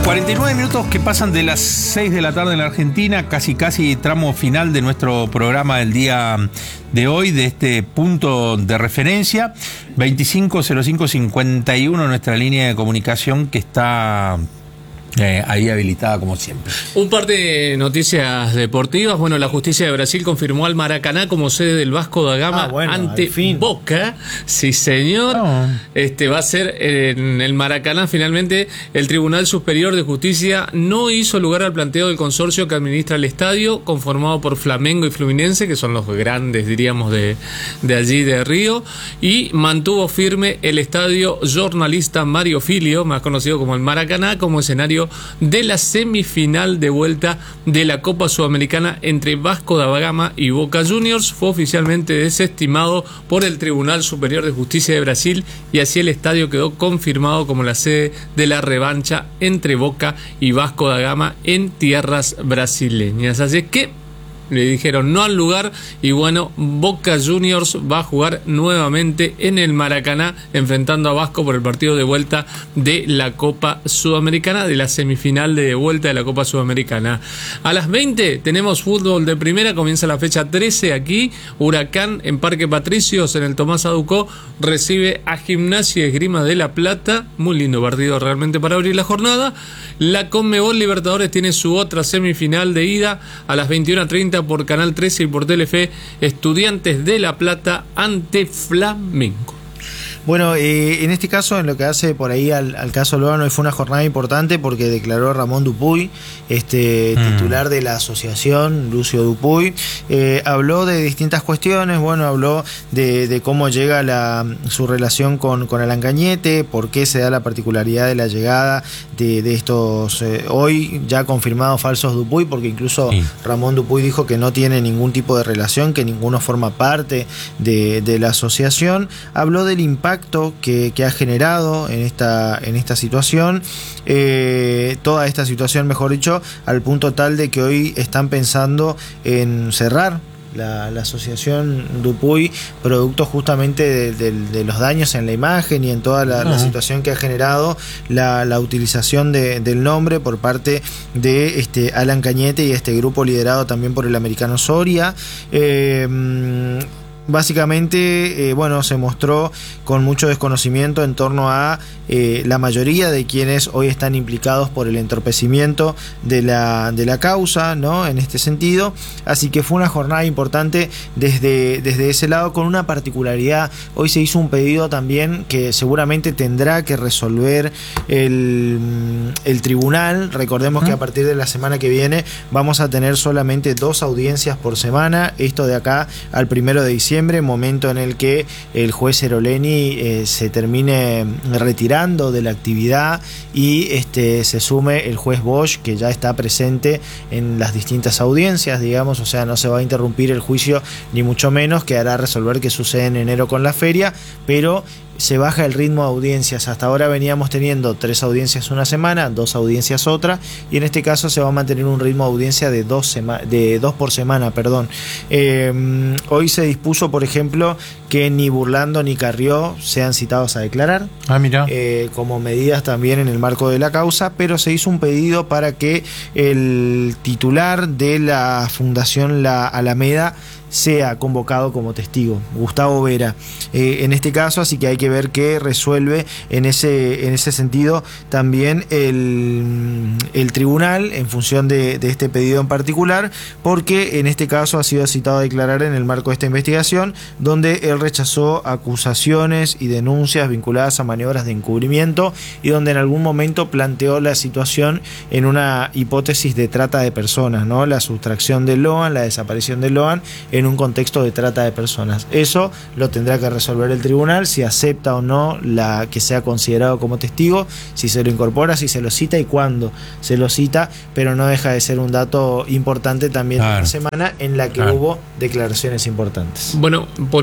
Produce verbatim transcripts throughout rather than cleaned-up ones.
cuarenta y nueve minutos que pasan de las seis de la tarde en la Argentina, casi casi tramo final de nuestro programa del día de hoy, de este punto de referencia. Veinticinco cero cinco cincuenta y uno, nuestra línea de comunicación que está Eh, ahí habilitada como siempre. Un par de noticias deportivas. Bueno, la justicia de Brasil confirmó al Maracaná como sede del Vasco da Gama ah, bueno, ante Boca. Sí, señor. Oh. Este va a ser en el Maracaná. Finalmente, el Tribunal Superior de Justicia no hizo lugar al planteo del consorcio que administra el estadio, conformado por Flamengo y Fluminense, que son los grandes, diríamos, de, de allí de Río, y mantuvo firme el estadio Jornalista Mario Filio, más conocido como el Maracaná, como escenario de la semifinal de vuelta de la Copa Sudamericana entre Vasco da Gama y Boca Juniors. Fue oficialmente desestimado por el Tribunal Superior de Justicia de Brasil y así el estadio quedó confirmado como la sede de la revancha entre Boca y Vasco da Gama en tierras brasileñas. Así que le dijeron no al lugar y bueno, Boca Juniors va a jugar nuevamente en el Maracaná enfrentando a Vasco por el partido de vuelta de la Copa Sudamericana, de la semifinal de vuelta de la Copa Sudamericana. A las veinte tenemos fútbol de primera, comienza la fecha trece aquí. Huracán en Parque Patricios en el Tomás Aducó recibe a Gimnasia y Esgrima de La Plata. Muy lindo partido realmente para abrir la jornada. La Conmebol Libertadores tiene su otra semifinal de ida a las veintiuna treinta por Canal trece y por Telefe. Estudiantes de La Plata ante Flamengo. Bueno, eh, en este caso, en lo que hace por ahí al, al caso Loan, hoy fue una jornada importante porque declaró Ramón Dupuy, este mm. titular de la asociación, Lucio Dupuy. Eh, habló de distintas cuestiones, bueno, habló de, de cómo llega la, su relación con, con Alan Cañete, por qué se da la particularidad de la llegada de, de estos eh, hoy ya confirmados falsos Dupuy, porque incluso sí. Ramón Dupuy dijo que no tiene ningún tipo de relación, que ninguno forma parte de, de la asociación. Habló del impacto Que, que ha generado en esta, en esta situación, eh, toda esta situación, mejor dicho, al punto tal de que hoy están pensando en cerrar la, la asociación Dupuy, producto justamente de, de, de los daños en la imagen y en toda la, uh-huh. la situación que ha generado la, la utilización de, del nombre por parte de este Alan Cañete y este grupo liderado también por el americano Soria. Eh, Básicamente, eh, bueno, se mostró con mucho desconocimiento en torno a eh, la mayoría de quienes hoy están implicados por el entorpecimiento de la, de la causa, ¿no? En este sentido. Así que fue una jornada importante desde, desde ese lado, con una particularidad. Hoy se hizo un pedido también que seguramente tendrá que resolver el, el tribunal. Recordemos que a partir de la semana que viene vamos a tener solamente dos audiencias por semana. Esto de acá al primero de diciembre. Momento en el que el juez Eroleni eh, se termine retirando de la actividad y este, se sume el juez Bosch, que ya está presente en las distintas audiencias, digamos, o sea, no se va a interrumpir el juicio ni mucho menos, que hará resolver qué sucede en enero con la feria, pero se baja el ritmo de audiencias. Hasta ahora veníamos teniendo tres audiencias una semana, dos audiencias otra, y en este caso se va a mantener un ritmo de audiencia de dos, sema- de dos por semana. Perdón. Eh, hoy se dispuso, por ejemplo, que ni Burlando ni Carrió sean citados a declarar, ah, mira. Eh, como medidas también en el marco de la causa, pero se hizo un pedido para que el titular de la Fundación La Alameda sea convocado como testigo, Gustavo Vera, eh, en este caso, así que hay que ver qué resuelve en ese, en ese sentido también el, el tribunal en función de, de este pedido en particular, porque en este caso ha sido citado a declarar en el marco de esta investigación, donde él rechazó acusaciones y denuncias vinculadas a maniobras de encubrimiento y donde en algún momento planteó la situación en una hipótesis de trata de personas, ¿no? La sustracción de Loan, la desaparición de Loan en un contexto de trata de personas. Eso lo tendrá que resolver el tribunal, si acepta o no la que sea considerado como testigo, si se lo incorpora, si se lo cita y cuándo se lo cita, pero no deja de ser un dato importante también claro. de la semana en la que claro. hubo declaraciones importantes. Bueno, por último,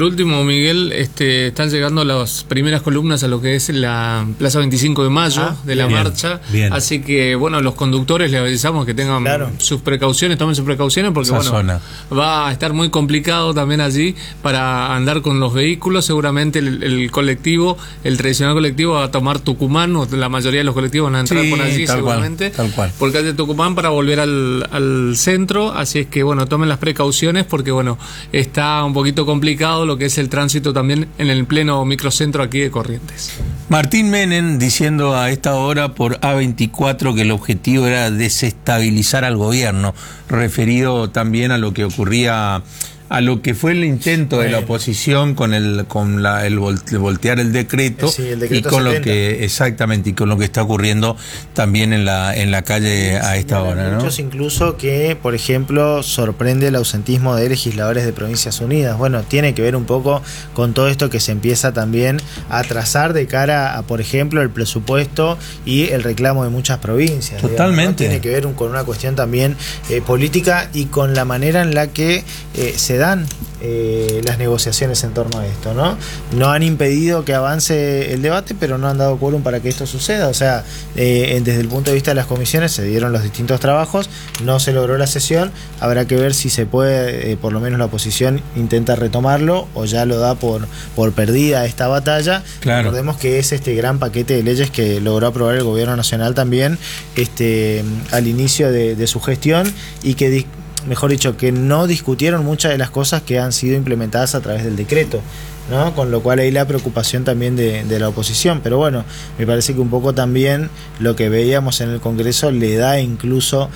Miguel, este, están llegando las primeras columnas a lo que es la Plaza veinticinco de Mayo ah, de la bien, marcha. Bien. Así que, bueno, los conductores les avisamos que tengan claro. sus precauciones, tomen sus precauciones, porque, Esa bueno, zona. va a estar muy complicado también allí para andar con los vehículos. Seguramente el, el colectivo, el tradicional colectivo, va a tomar Tucumán, o la mayoría de los colectivos van a entrar sí, por allí, tal seguramente, cual, tal cual. por calle Tucumán para volver al, al centro. Así es que, bueno, tomen las precauciones, porque, bueno, está un poquito complicado lo que es el tránsito también en el pleno microcentro aquí de Corrientes. Martín Menem diciendo a esta hora por A veinticuatro que el objetivo era desestabilizar al gobierno, referido también a lo que ocurría, a lo que fue el intento de la oposición con el con la, el voltear el decreto, sí, el decreto y con setenta. Lo que exactamente y con lo que está ocurriendo también en la en la calle a esta sí, hora, ¿no? Muchos incluso que, por ejemplo, sorprende el ausentismo de legisladores de Provincias Unidas. Bueno, tiene que ver un poco con todo esto que se empieza también a trazar de cara a, por ejemplo, el presupuesto y el reclamo de muchas provincias. Totalmente. Digamos, ¿no? Tiene que ver un, con una cuestión también eh, política y con la manera en la que eh, se dan eh, las negociaciones en torno a esto, ¿no? No han impedido que avance el debate, pero no han dado quórum para que esto suceda. O sea, eh, desde el punto de vista de las comisiones se dieron los distintos trabajos, no se logró la sesión, habrá que ver si se puede, eh, por lo menos la oposición intenta retomarlo o ya lo da por, por perdida esta batalla. Claro. Recordemos que es este gran paquete de leyes que logró aprobar el gobierno nacional también este, al inicio de, de su gestión y que mejor dicho, que no discutieron muchas de las cosas que han sido implementadas a través del decreto, ¿no? Con lo cual ahí la preocupación también de, de la oposición. Pero bueno, me parece que un poco también lo que veíamos en el Congreso le da incluso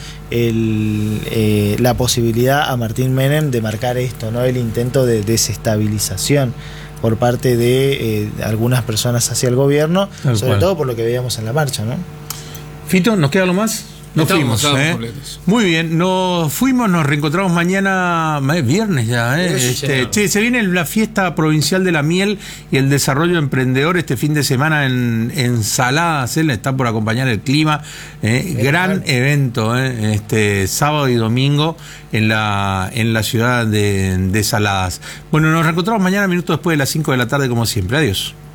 el, eh, la posibilidad a Martín Menem de marcar esto, ¿no? El intento de desestabilización por parte de eh, algunas personas hacia el gobierno, Tal sobre cual. todo por lo que veíamos en la marcha, ¿no? Fito, ¿nos queda algo más? Nos Estamos, fuimos, ¿eh? Muy bien, nos fuimos, nos reencontramos mañana, es viernes ya, ¿eh? Sí, este, che, se viene la fiesta provincial de la miel y el desarrollo emprendedor este fin de semana en, en Saladas, ¿eh? Está por acompañar el clima, ¿eh? Gran evento, ¿eh? Este sábado y domingo en la en la ciudad de, de Saladas. Bueno, nos reencontramos mañana, minutos después de las cinco de la tarde, como siempre. Adiós.